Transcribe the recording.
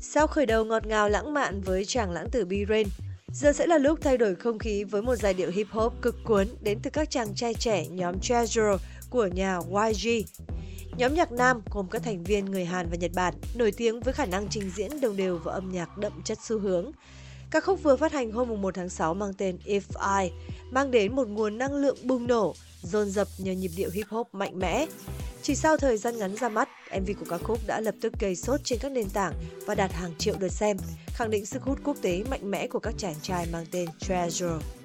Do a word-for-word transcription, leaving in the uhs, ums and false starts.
Sau khởi đầu ngọt ngào lãng mạn với chàng lãng tử B-Rain, giờ sẽ là lúc thay đổi không khí với một giai điệu hip hop cực cuốn đến từ các chàng trai trẻ nhóm Treasure của nhà Y G. Nhóm nhạc nam gồm các thành viên người Hàn và Nhật Bản, nổi tiếng với khả năng trình diễn đồng đều và âm nhạc đậm chất xu hướng. Ca khúc vừa phát hành hôm một tháng sáu mang tên If I mang đến một nguồn năng lượng bùng nổ, dồn dập nhờ nhịp điệu hip hop mạnh mẽ. Chỉ sau thời gian ngắn ra mắt, em vê của ca khúc đã lập tức gây sốt trên các nền tảng và đạt hàng triệu lượt xem, khẳng định sức hút quốc tế mạnh mẽ của các chàng trai mang tên Treasure.